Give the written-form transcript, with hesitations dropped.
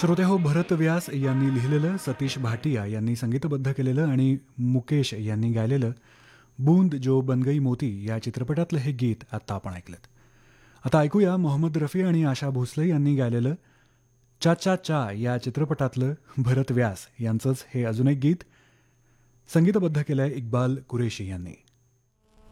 श्रोते हो, भरत व्यास यांनी लिहिलेलं, सतीश भाटिया यांनी संगीतबद्ध केलेलं आणि मुकेश यांनी गायलेलं बूंद जो बन गई मोती या चित्रपटातलं हे गीत आत्ता आपण ऐकलं. आता ऐकूया मोहम्मद रफी आणि आशा भोसले यांनी गायलेलं चा चा चा या चित्रपटातलं भरत व्यास यांचंच हे अजून एक गीत संगीतबद्ध केलंय इक्बाल कुरेशी यांनी.